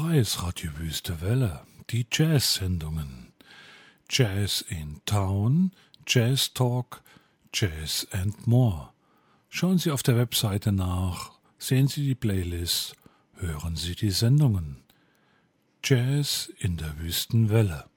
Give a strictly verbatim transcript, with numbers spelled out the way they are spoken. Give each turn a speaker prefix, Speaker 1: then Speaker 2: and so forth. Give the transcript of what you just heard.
Speaker 1: Freies Radio Wüste Welle, die Jazz-Sendungen. Jazz in Town, Jazz Talk, Jazz and More. Schauen Sie auf der Webseite nach, sehen Sie die Playlist, hören Sie die Sendungen. Jazz in der Wüstenwelle.